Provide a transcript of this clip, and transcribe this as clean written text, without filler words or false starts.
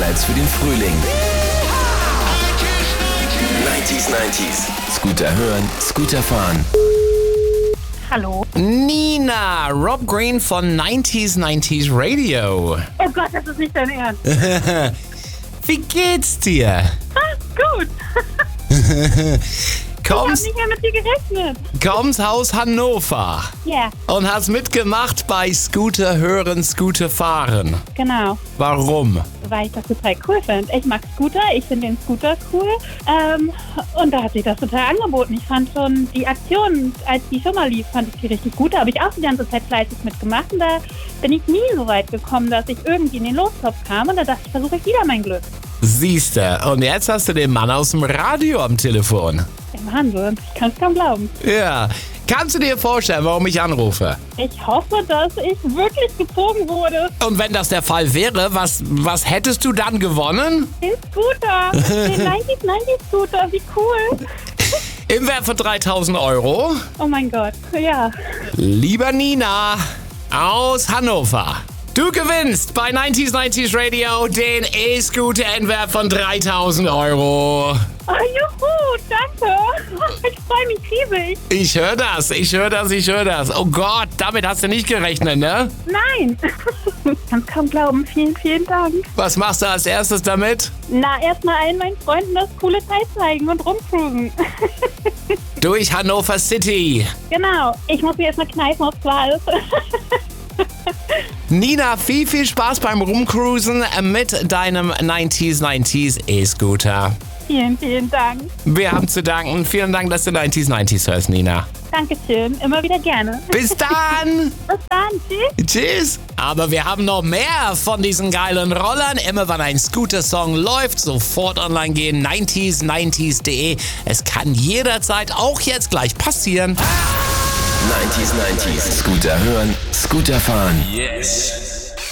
Highlights für den Frühling. 90s. Scooter hören, Scooter fahren. Hallo. Nina, Rob Green von 90s Radio. Oh Gott, das ist nicht dein Ernst. Wie geht's dir? Gut. Ich habe Kommst, nicht mehr mit dir gerechnet. kommst aus Hannover Ja, und hast mitgemacht bei Scooter hören, Scooter fahren. genau. Warum? Weil ich das total cool finde. Ich mag Scooter, ich finde den Scooter cool. Und da hat sich das total angeboten. Ich fand schon die Aktion, als die schon mal lief, fand ich die richtig gut. Da habe ich auch die ganze Zeit fleißig mitgemacht. Und da bin ich nie so weit gekommen, dass ich irgendwie in den Lostopf kam. Und da dachte ich, versuche ich wieder mein Glück. Siehste, und jetzt hast du den Mann aus dem Radio am Telefon. Der Wahnsinn, ich kann es kaum glauben. Ja, kannst du dir vorstellen, warum ich anrufe? Ich hoffe, dass ich wirklich gezogen wurde. Und wenn das der Fall wäre, was hättest du dann gewonnen? Den Scooter, den 90s Scooter, wie cool. Im Wert von 3.000 Euro. Oh mein Gott, ja. Lieber Nina aus Hannover, du gewinnst bei 90s Radio den E-Scooter im Wert von 3.000 Euro. Oh, juhu, danke. Ich freue mich riesig. Ich höre das. Oh Gott, damit hast du nicht gerechnet, ne? Nein. Ich kann es kaum glauben. Vielen, vielen Dank. Was machst du als erstes damit? Na, erstmal allen meinen Freunden das coole Teil zeigen und rumcruisen. Durch Hannover City. Genau. Ich muss mir erstmal kneifen, ob klar ist. Nina, viel Spaß beim Rumcruisen mit deinem 90s E-Scooter. Vielen, vielen Dank. Wir haben zu danken. Vielen Dank, dass du 90s hörst, Nina. Dankeschön. Immer wieder gerne. Bis dann. Bis dann. Tschüss. Tschüss. Aber wir haben noch mehr von diesen geilen Rollern. Immer wenn ein Scooter-Song läuft, sofort online gehen. 90s.de. Es kann jederzeit, auch jetzt gleich passieren. 90s. Scooter hören, Scooter fahren. Yes.